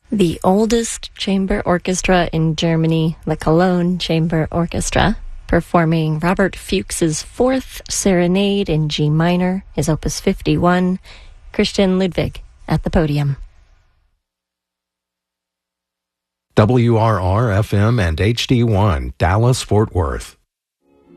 The oldest chamber orchestra in Germany, the Cologne Chamber Orchestra, performing Robert Fuchs's Fourth Serenade in G minor, his Opus 51, Christian Ludwig at the podium. WRR-FM and HD1, Dallas-Fort Worth.